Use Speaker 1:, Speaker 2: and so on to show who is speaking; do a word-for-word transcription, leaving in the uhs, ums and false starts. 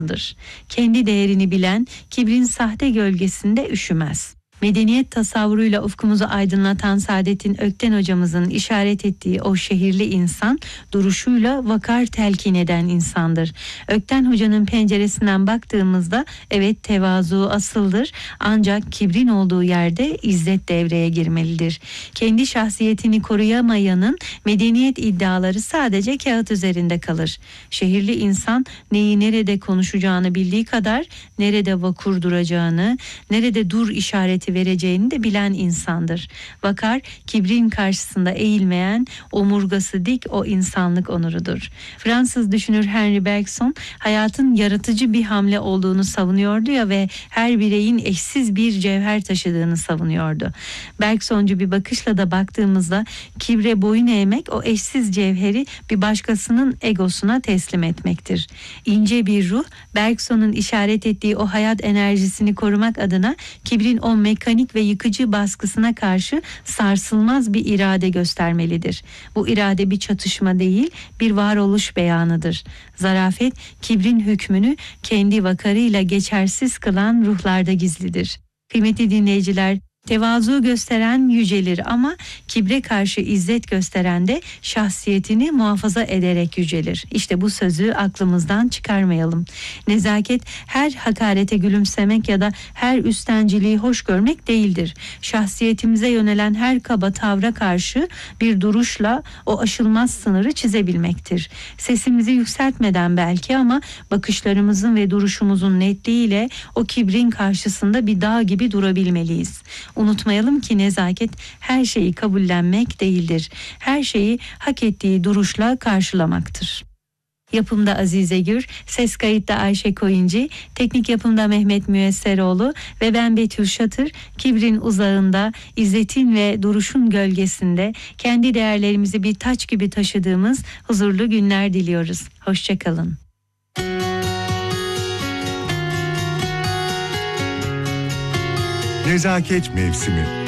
Speaker 1: Kendi değerini bilen, kibrin sahte gölgesinde üşümez. Medeniyet tasavvuruyla ufkumuzu aydınlatan Saadettin Ökten hocamızın işaret ettiği o şehirli insan, duruşuyla vakar telkin eden insandır. Ökten hocanın penceresinden baktığımızda evet, tevazu asıldır, ancak kibrin olduğu yerde izzet devreye girmelidir. Kendi şahsiyetini koruyamayanın medeniyet iddiaları sadece kağıt üzerinde kalır. Şehirli insan neyi nerede konuşacağını bildiği kadar nerede vakur duracağını, nerede dur işareti vereceğini de bilen insandır. Vakar, kibrin karşısında eğilmeyen, omurgası dik o insanlık onurudur. Fransız düşünür Henri Bergson, hayatın yaratıcı bir hamle olduğunu savunuyordu ya ve her bireyin eşsiz bir cevher taşıdığını savunuyordu. Bergsoncu bir bakışla da baktığımızda kibre boyun eğmek, o eşsiz cevheri bir başkasının egosuna teslim etmektir. İnce bir ruh, Bergson'un işaret ettiği o hayat enerjisini korumak adına kibrin o mekanik ve yıkıcı baskısına karşı sarsılmaz bir irade göstermelidir. Bu irade bir çatışma değil, bir varoluş beyanıdır. Zarafet, kibrin hükmünü kendi vakarıyla geçersiz kılan ruhlarda gizlidir. Kıymetli dinleyiciler, tevazu gösteren yücelir ama kibre karşı izzet gösteren de şahsiyetini muhafaza ederek yücelir. İşte bu sözü aklımızdan çıkarmayalım. Nezaket her hakarete gülümsemek ya da her üstenciliği hoş görmek değildir. Şahsiyetimize yönelen her kaba tavra karşı bir duruşla o aşılmaz sınırı çizebilmektir. Sesimizi yükseltmeden belki ama bakışlarımızın ve duruşumuzun netliğiyle o kibrin karşısında bir dağ gibi durabilmeliyiz. Unutmayalım ki nezaket her şeyi kabullenmek değildir. Her şeyi hak ettiği duruşla karşılamaktır. Yapımda Azize Gür, ses kayıtta Ayşe Koyuncu, teknik yapımda Mehmet Müesseroğlu ve ben Betül Şatır, kibrin uzağında, izzetin ve duruşun gölgesinde kendi değerlerimizi bir taç gibi taşıdığımız huzurlu günler diliyoruz. Hoşçakalın.
Speaker 2: Nezaket mevsimi.